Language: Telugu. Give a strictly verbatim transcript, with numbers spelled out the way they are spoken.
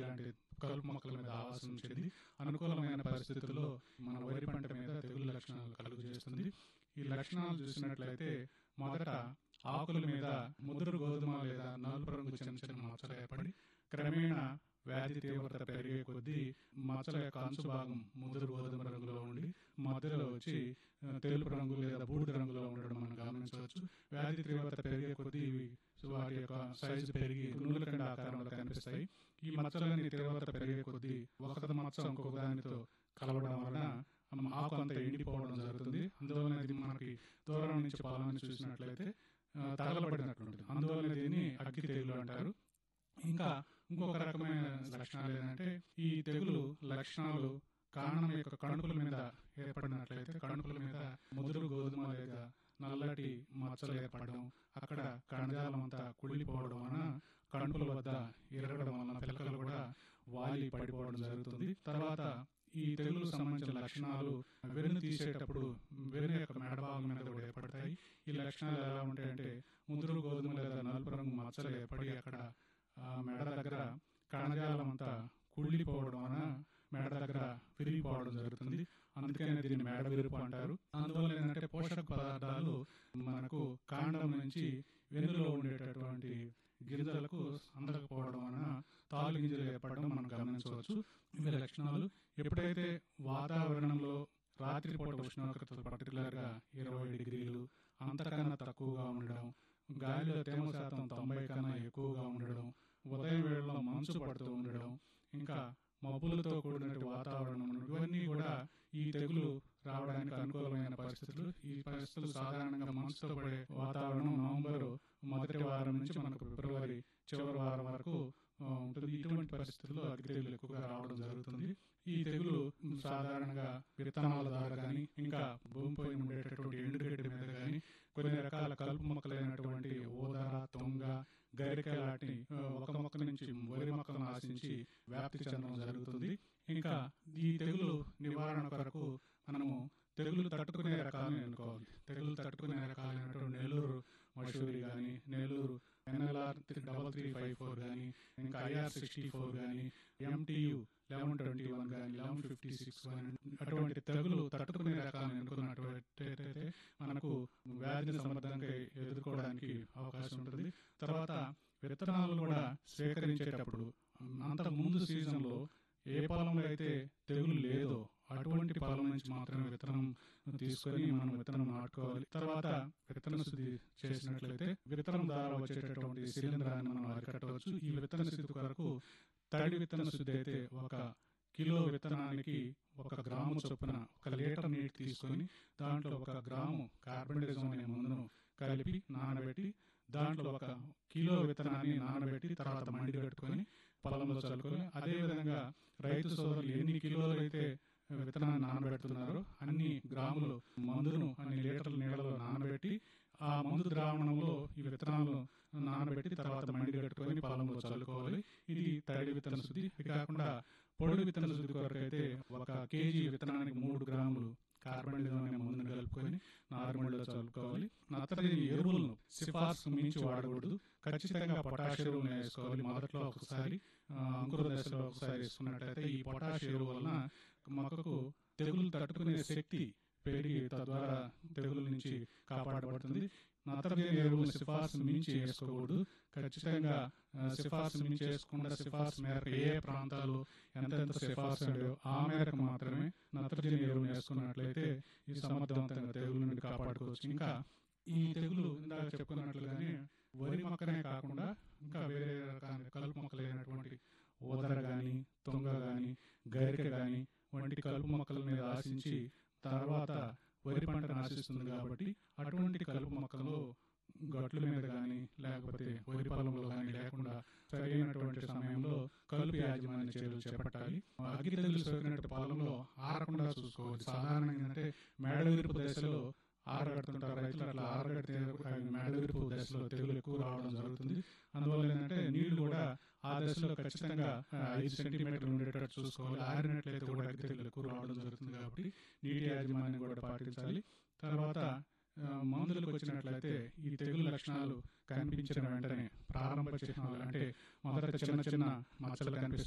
ఇలాంటి కలుపు మొక్కల మీద ఆవాసం చెంది అనుకూలమైన పరిస్థితుల్లో మన వరి పంట మీద తెగులు లక్షణాలు కలుగు చేస్తుంది. ఈ లక్షణాలు చూసినట్లయితే మొదట ఆకుల మీద ముదురు గోధుమ లేదా నలుపు రంగు చిన్న చిన్న మచ్చలు ఏర్పడి క్రమేణా వ్యాధి తీవ్రత పెరిగే కొద్దీ మచ్చల యొక్క అంచు భాగం ముదురు గోధుమ రంగులో ఉండి మధ్యలో వచ్చి తెలుపు రంగు లేదా బూడిద రంగులో ఉండడం మనం గమనించవచ్చు. వ్యాధి తీవ్రత పెరిగే కొద్దీ వాటి యొక్క సైజు పెరిగి నూలుకండ ఆకారంలో కనిపిస్తాయి. ఈ మచ్చలన్నీ తీవ్రత పెరిగే కొద్దీ ఒక మచ్చ ఇంకొక దానితో కలవడం వలన ఆకు అంతా ఎండిపోవడం జరుగుతుంది. అందువలన ఇది మనకి దూరం నుంచి పొలాన్ని చూసినట్లయితే తగలబడినట్లుంటుంది. అందువలన దీన్ని అగ్గి తెగులు అంటారు. ఇంకా ఇంకొక రకమైన లక్షణాలు ఏంటంటే ఈ తెగులు లక్షణాలు కాండం యొక్క కణుపుల మీద ఏర్పడినట్లయితే కణుపుల మీద ముదురు గోధుమ లేదా నల్లటి మచ్చలు ఏర్పడడం, అక్కడ కణజాలం అంతా కుళ్ళిపోవడం వలన కణుపుల వద్ద ఎరగడం వలన పిలకలు కూడా వాలి పడిపోవడం జరుగుతుంది. తర్వాత ఈ తెగులుకు సంబంధించిన లక్షణాలు వెన్ను తీసేటప్పుడు వెన్ను యొక్క మెడభాగం మీద కూడా ఏర్పడతాయి. ఈ లక్షణాలు ఎలా ఉంటాయంటే ముదురు గోధుమ లేదా నలుపు రంగు మచ్చలు ఏర్పడి అక్కడ మెడ దగ్గర కణజాలం అంతా కుళ్ళిపోవడం వలన మెడ దగ్గర విరిగిపోవడం జరుగుతుంది. అందుకనే దీన్ని మెడ విరుపు అంటారు. అందువల్ల ఏంటంటే పోషక పదార్థాలు మనకు కాండం నుంచి వెన్నులో ఉండేటటువంటి గింజలకు అందకపోవడం వలన తాలు గింజలు ఏర్పడడం మనం గమనించవచ్చు. ఇవి లక్షణాలు. ఎప్పుడైతే వాతావరణంలో రాత్రిపూట ఉష్ణోగ్రతలు పర్టికులర్ గా ఇరవై డిగ్రీలు అంతకన్నా తక్కువగా ఉండడం, గాలిలో తేమ శాతం తొంభై కన్నా ఎక్కువగా ఉండడం, ఉదయం వేళలో మంచు పడుతూ ఉండడం, ఇంకా మబ్బులతో కూడిన వాతావరణం, ఇవన్నీ కూడా ఈ తెగులు రావడానికి అనుకూలమైన పరిస్థితులు. ఈ పరిస్థితులు సాధారణంగా మంచుతో పడే వాతావరణం నవంబర్ మొదటి వారం నుంచి మనకు ఫిబ్రవరి చివరి వారం వరకు ఉంటుంది. ఇటువంటి పరిస్థితుల్లో అగ్గి తెగులు ఎక్కువగా రావడం జరుగుతుంది. ఈ తెగులు సాధారణంగా విత్తనాల ద్వారా కానీ ఇంకా భూమిపై ఉండేటటువంటి ఎండుగడ్డి మీద కానీ కొన్ని రకాల కలుపు మొక్కలైనటువంటి ఓదర, తొంగ, గరిక లాంటి ఒక మొక్క నుంచి వరి మొక్కలను ఆశించి వ్యాప్తి చెందడం జరుగుతుంది. ఇంకా ఈ తెగులు నివారణ కొరకు మనము తెగులు తట్టుకునే రకాలను ఎన్నుకోవాలి. తెగులు తట్టుకునే రకాలైనటువంటి నెల్లూరు మసూరి కానీ, Nellore NLR double three five four కానీ, ఇంకా ఐఆర్ సిక్స్టీ ఫోర్ కానీ, ఎంటీయు లెవెన్ ట్వంటీ వన్ కానీ, లెవెన్ ఫిఫ్టీ సిక్స్ కానీ అటువంటి తెగులు తట్టుకునే రకాలను ఎన్నుకున్నట్టయితే మనకు వ్యాధిని సమర్థంగా ఎదుర్కోవడానికి అవకాశం ఉంటుంది. తర్వాత విత్తనాలు కూడా స్వీకరించేటప్పుడు అంతకు ముందు సీజన్ లో ఏ పొలంలో అయితే తెగులు లేదో అటువంటి పొలం నుంచి మాత్రమే విత్తనం తీసుకొని మనం విత్తనం నాటుకోవాలి. తర్వాత విత్తన శుద్ధి చేసినట్లయితే విత్తనం ద్వారా వచ్చేటటువంటి శిలీంధ్రాన్ని మనం అరికట్టవచ్చు. ఈ విత్తన శుద్ధి కొరకు తడి విత్తన శుద్ధి అయితే ఒక కిలో విత్తనానికి ఒక గ్రాము చొప్పున ఒక లీటర్ నీటి తీసుకొని దాంట్లో ఒక గ్రాము కార్బన్డైజం అనే మందును కలిపి నానబెట్టి దాంట్లో ఒక కిలో విత్తనాన్ని నానబెట్టి తర్వాత మండి కట్టుకొని పొలంలో చల్లుకొని, అదేవిధంగా రైతు సోదరులు ఎన్ని కిలోలు అయితే విత్తనాన్ని నానబెడుతున్నారో అన్ని గ్రాములు మందును అన్ని లీటర్ల నీళ్ళలో నానబెట్టి ఆ మందు ద్రావణంలో ఈ విత్తనాలను నానబెట్టి తర్వాత మండి కట్టుకొని పొలంలో చల్లుకోవాలి. ఇది తడి విత్తన శుద్ధి. ఇది కాకుండా పొడి విత్తన శుద్ధి కొరకు అయితే ఒక కేజీ విత్తనానికి మూడు గ్రాములు కార్బన్డైజం అనే మందును కలుపుకొని నారుమడిలో చల్లుకోవాలి. నత్రజని ఎరువులను సిఫార్సు మించి వాడకూడదు. ఖచ్చితంగా పొటాష్ ఎరువులను వేసుకోవాలి. మొదట్లో ఒకసారి అంకుర దశలో ఒకసారి వేసుకున్నట్లయితే ఈ పొటాష్ ఎరువు వలన మొక్కకు తెగులు తట్టుకునే శక్తి పెరిగి తద్వారా తెగుల నుంచి కాపాడబడుతుంది. నత్రజని ఎరువులు సిఫార్సు మించి వేసుకోకూడదు. ఖచ్చితంగా సిఫార్సు మించి వేసుకుండా సిఫార్సు మేరకు ఏ ప్రాంతాలు ఎంతెంత సిఫార్సు ఉండేవో ఆ మేరకు మాత్రమే నత్రజని ఎరువులు వేసుకున్నట్లయితే ఈ సమర్థవంతంగా తెగుల నుండి కాపాడుకోవచ్చు. ఇంకా ఈ తెగులు ఇందాక చెప్పుకున్నట్లుగానే వరి మొక్కనే కాకుండా ఇంకా వేరే రకాల కలుపు మొక్కలైనటువంటి ఓదర గాని, తొంగ గాని, గరిక గాని వంటి కలుపు మొక్కల మీద ఆశించి తర్వాత వరి పంటను ఆశిస్తుంది. కాబట్టి అటువంటి కలుపు మొక్కలు గట్ల మీద కానీ లేకపోతే వరి పొలంలో కానీ లేకుండా సరైనటువంటి సమయంలో కలుపు యాజమాన్య చర్యలు చేపట్టాలి. అగ్గి తెగులు సోకినట్టు పొలంలో ఆరకుండా చూసుకోవాలి. సాధారణంగా ఏంటంటే మేడ విరుపు దశలో ఆరగడుతుంటారు రైతులు. అట్లా ఆరగడితే మేడ విరుపు దశలో తెగులు ఎక్కువ రావడం జరుగుతుంది. అందువల్ల ఏంటంటే నీళ్లు కూడా ఆ దశలో ఖచ్చితంగా ఐదు సెంటీమీటర్లు ఉండేటట్టు చూసుకోవాలి. ఆరినట్లయితే కూడా అగ్గి తెగులు ఎక్కువ రావడం జరుగుతుంది. కాబట్టి నీటి యాజమాన్యం కూడా పాటించాలి. తర్వాత మందులకు వచ్చినట్లయితే ఈ తెగులు లక్షణాలు కనిపించిన వెంటనే ప్రారంభ చిహ్నాలు అంటే మొదట చిన్న చిన్న మచ్చలు కనిపిస్తాయి.